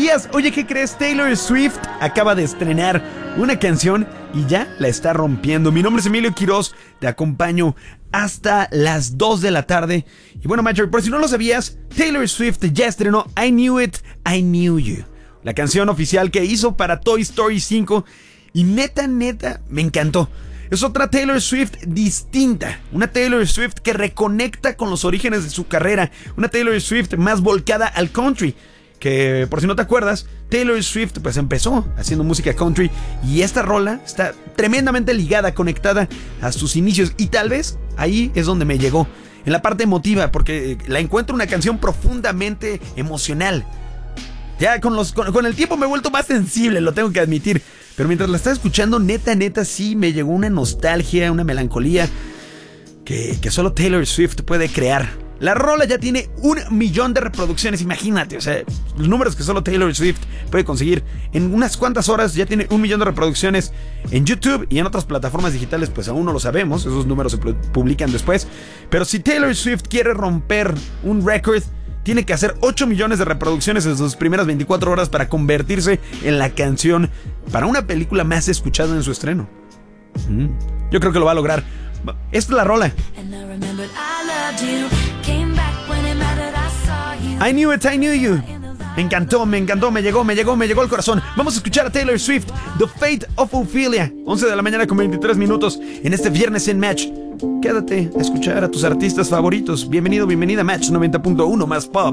sabías? Oye, ¿qué crees? Taylor Swift acaba de estrenar una canción y ya la está rompiendo. Mi nombre es Emilio Quiroz, te acompaño hasta las 2 de la tarde. Y bueno, macho, por si no lo sabías, Taylor Swift ya estrenó I Knew It, I Knew You, la canción oficial que hizo para Toy Story 5. Y neta, me encantó. Es otra Taylor Swift distinta, una Taylor Swift que reconecta con los orígenes de su carrera, una Taylor Swift más volcada al country, que por si no te acuerdas, Taylor Swift pues empezó haciendo música country y esta rola está tremendamente ligada, conectada a sus inicios y tal vez ahí es donde me llegó, en la parte emotiva, porque la encuentro una canción profundamente emocional. Ya con el tiempo me he vuelto más sensible, lo tengo que admitir. Pero mientras la estaba escuchando, neta, sí me llegó una nostalgia, una melancolía que solo Taylor Swift puede crear. La rola ya tiene 1 millón de reproducciones, imagínate, o sea, los números que solo Taylor Swift puede conseguir. En unas cuantas horas ya tiene 1 millón de reproducciones en YouTube y en otras plataformas digitales, pues aún no lo sabemos, esos números se publican después. Pero si Taylor Swift quiere romper un récord, tiene que hacer 8 millones de reproducciones en sus primeras 24 horas para convertirse en la canción para una película más escuchada en su estreno. Yo creo que lo va a lograr. Esta es la rola. I Knew It, I Knew You. Me encantó, me llegó al corazón. Vamos a escuchar a Taylor Swift, The Fate of Ophelia. 11 de la mañana con 23 minutos en este viernes en Match. Quédate a escuchar a tus artistas favoritos. Bienvenido, bienvenida a Match 90.1 más pop.